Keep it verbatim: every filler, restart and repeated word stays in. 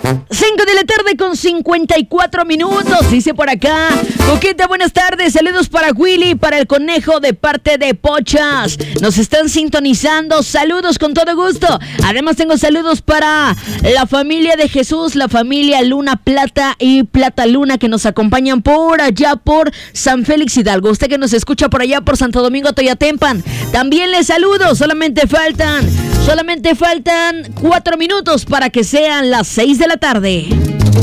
cinco de la tarde con cincuenta y cuatro minutos. Dice por acá, Coqueta, buenas tardes. Saludos para Willy, para el conejo de parte de Pochas. Nos están sintonizando. Saludos con todo gusto. Además tengo saludos para la familia de Jesús, la familia Luna Plata y Plata Luna, que nos acompañan por allá por San Félix Hidalgo. Usted que nos escucha por allá por Santo Domingo Toyatempan, también les saludo. Solamente faltan, solamente faltan cuatro minutos para que sean las seis de la tarde.